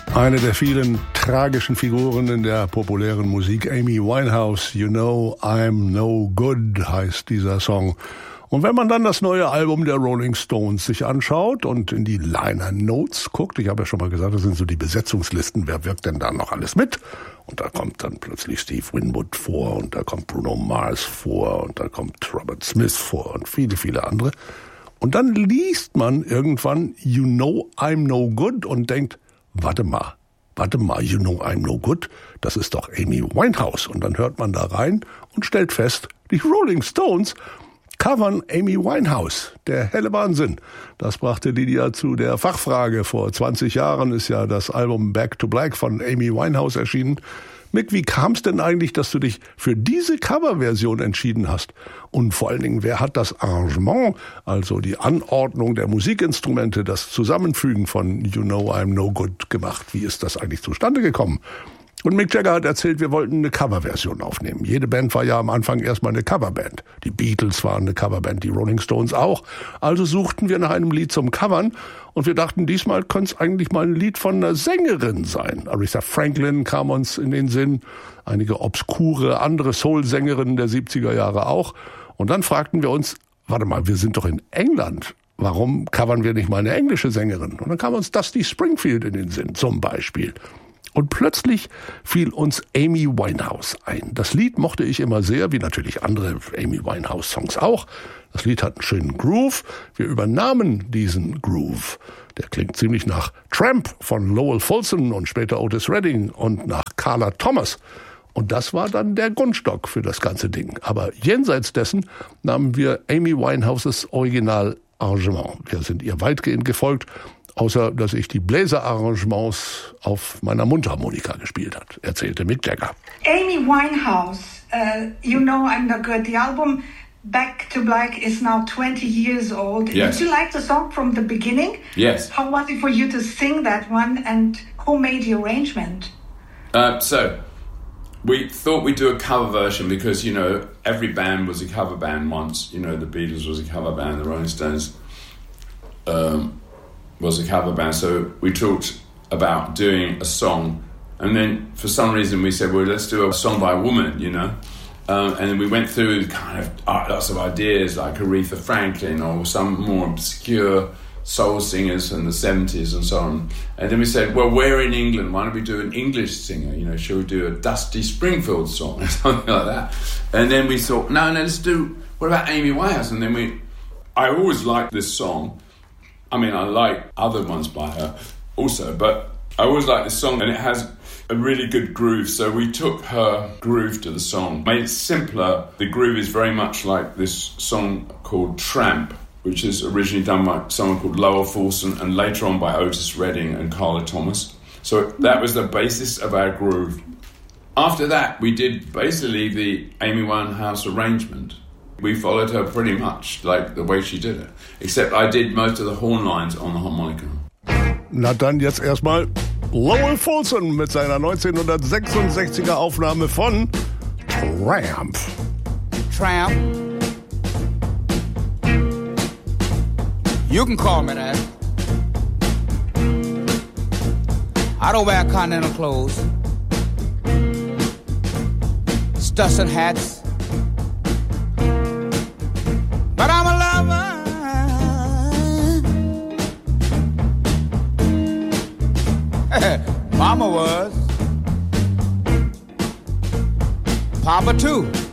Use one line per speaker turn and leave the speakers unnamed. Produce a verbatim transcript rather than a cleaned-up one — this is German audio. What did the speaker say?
Eine der vielen tragischen Figuren in der populären Musik, Amy Winehouse. You know I'm no good heißt dieser Song. Und wenn man dann das neue Album der Rolling Stones sich anschaut und in die Liner Notes guckt, ich habe ja schon mal gesagt, das sind so die Besetzungslisten, wer wirkt denn da noch alles mit? Und da kommt dann plötzlich Steve Winwood vor und da kommt Bruno Mars vor und da kommt Robert Smith vor und viele, viele andere. Und dann liest man irgendwann You know I'm no good und denkt, warte mal, warte mal, You know I'm no good, das ist doch Amy Winehouse. Und dann hört man da rein und stellt fest, die Rolling Stones covern Amy Winehouse. Der helle Wahnsinn. Das brachte Lydia zu der Fachfrage. Vor zwanzig Jahren ist ja das Album Back to Black von Amy Winehouse erschienen. Mick, wie kam es denn eigentlich, dass du dich für diese Coverversion entschieden hast? Und vor allen Dingen, wer hat das Arrangement, also die Anordnung der Musikinstrumente, das Zusammenfügen von You Know I'm No Good gemacht? Wie ist das eigentlich zustande gekommen? Und Mick Jagger hat erzählt, wir wollten eine Coverversion aufnehmen. Jede Band war ja am Anfang erstmal eine Coverband. Die Beatles waren eine Coverband, die Rolling Stones auch. Also suchten wir nach einem Lied zum Covern und wir dachten, diesmal könnte es eigentlich mal ein Lied von einer Sängerin sein. Aretha Franklin kam uns in den Sinn, einige obskure andere Soul-Sängerinnen der siebziger Jahre auch. Und dann fragten wir uns, warte mal, wir sind doch in England. Warum covern wir nicht mal eine englische Sängerin? Und dann kam uns Dusty Springfield in den Sinn, zum Beispiel. Und plötzlich fiel uns Amy Winehouse ein. Das Lied mochte ich immer sehr, wie natürlich andere Amy Winehouse-Songs auch. Das Lied hat einen schönen Groove. Wir übernahmen diesen Groove. Der klingt ziemlich nach Tramp von Lowell Fulson und später Otis Redding und nach Carla Thomas. Und das war dann der Grundstock für das ganze Ding. Aber jenseits dessen nahmen wir Amy Winehouses Original-Arrangement. Wir sind ihr weitgehend gefolgt, außer dass ich die Bläserarrangements auf meiner Mundharmonika gespielt hat, erzählte Mick Jagger.
Amy Winehouse, uh, You Know I'm No Good. The album Back to Black is now twenty years old.
Yes.
Did you like the song from the beginning?
Yes.
How was it for you to sing that one, and who made the arrangement?
Uh, so, we thought we'd do a cover version because, you know, every band was a cover band once. You know, the Beatles was a cover band, the Rolling Stones um, was a cover band. So we talked about doing a song. And then for some reason we said, well, let's do a song by a woman, you know. Um, and then we went through kind of uh, lots of ideas like Aretha Franklin or some more obscure soul singers in the seventies and so on. And then we said, well, we're in England. Why don't we do an English singer? You know, shall we do a Dusty Springfield song or something like that? And then we thought, no, no, let's do, what about Amy Winehouse? And then we, I always liked this song. I mean, I like other ones by her also, but I always like this song and it has a really good groove. So we took her groove to the song, made it simpler. The groove is very much like this song called Tramp, which is originally done by someone called Lowell Fulson and later on by Otis Redding and Carla Thomas. So that was the basis of our groove. After that, we did basically the Amy Winehouse arrangement. We followed her pretty much like the way she did it. Except I did most of the horn lines on the harmonica.
Na dann jetzt erstmal Lowell Fulson mit seiner neunzehnhundertsechsundsechziger Aufnahme von Tramp.
Tramp. You can call me that. I don't wear continental clothes. Studs and hats. But I'm a lover. Mama was. Papa too.